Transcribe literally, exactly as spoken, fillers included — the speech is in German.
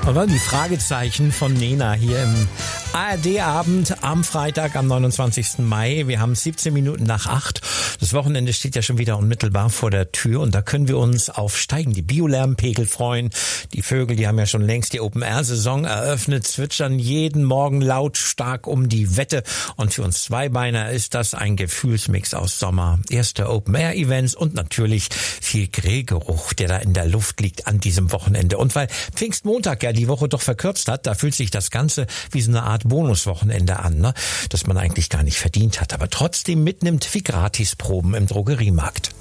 Aber die Fragezeichen von Nena hier im A R D-Abend am Freitag, am neunundzwanzigsten Mai. Wir haben siebzehn Minuten nach acht. Das Wochenende steht ja schon wieder unmittelbar vor der Tür und da können wir uns auf steigende Biolärmpegel freuen. Die Vögel, die haben ja schon längst die Open-Air-Saison eröffnet, zwitschern jeden Morgen lautstark um die Wette. Und für uns Zweibeiner ist das ein Gefühlsmix aus Sommer, erste Open-Air-Events und natürlich viel Grillgeruch, der da in der Luft liegt an diesem Wochenende. Und weil Pfingstmontag ja die Woche doch verkürzt hat, da fühlt sich das Ganze wie so eine Art Bonuswochenende an, ne? Das man eigentlich gar nicht verdient hat, aber trotzdem mitnimmt wie Gratisproben im Drogeriemarkt.